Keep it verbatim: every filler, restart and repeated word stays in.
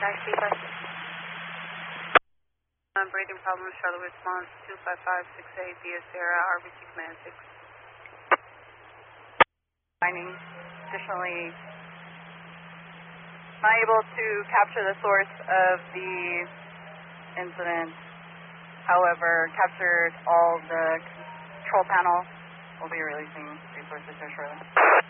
Nice, Um, breathing problems, Charlotte response two five five six eight via Sierra, R B C command six. Finding. Additionally, unable to capture the source of the incident. However, captured all the control panel. We'll be releasing resources here shortly.